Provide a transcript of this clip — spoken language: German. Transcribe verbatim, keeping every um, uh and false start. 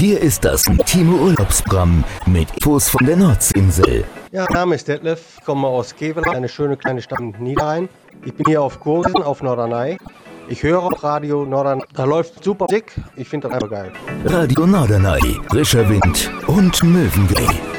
Hier ist das Intime Urlaubsprogramm mit Infos von der Nordseeinsel. Ja, mein Name ist Detlef, ich komme aus Kevelaer, eine schöne kleine Stadt in Niederrhein. Ich bin hier auf Kursen auf Norderney. Ich höre auch Radio Norderney, da läuft super Musik, ich finde das einfach geil. Radio Norderney, frischer Wind und Möwengeil.